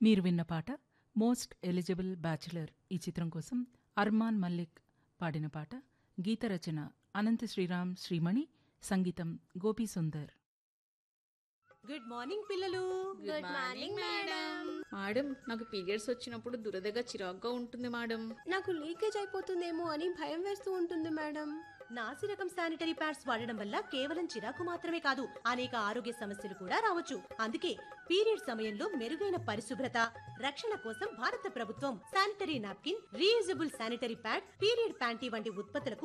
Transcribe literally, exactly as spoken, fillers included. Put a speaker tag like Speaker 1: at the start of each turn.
Speaker 1: మీరు విన్న పాట మోస్ట్ ఎలిజిబుల్ బ్యాచిలర్ ఈ చిత్రం కోసం అర్మాన్ మల్లిక్ పాడిన పాట. గీత రచన అనంత శ్రీరామ్ శ్రీమణి, సంగీతం గోపీ సుందర్.
Speaker 2: గుడ్ మార్నింగ్ పిల్లలు.
Speaker 3: Good morning madam. మేడం, నాకు పీరియడ్స్ వచ్చినప్పుడు దురదగా చిరాగ్గా ఉంటుంది మేడం.
Speaker 4: నాకు లీకేజ్ అయిపోతుందేమో అని భయం వేస్తూ ఉంటుంది మేడం.
Speaker 2: నాసి రకం శానిటరీ ప్యాడ్స్ వాడడం వల్ల కేవలం చిరాకు మాత్రమే కాదు, అనేక ఆరోగ్య సమస్యలు కూడా రావచ్చు. అందుకే పీరియడ్ సమయంలో మెరుగైన పరిశుభ్రత, రక్షణ కోసం భారత ప్రభుత్వం sanitary napkin, reusable sanitary pad, period panty వంటి ఉత్పత్తులకు